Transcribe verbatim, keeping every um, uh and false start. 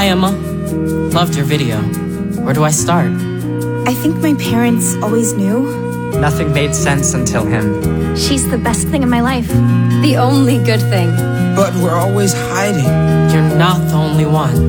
Hi, Emma. Loved your video. Where do I start? I think my parents always knew. Nothing made sense until him. She's the best thing in my life. The only good thing. But we're always hiding. You're not the only one.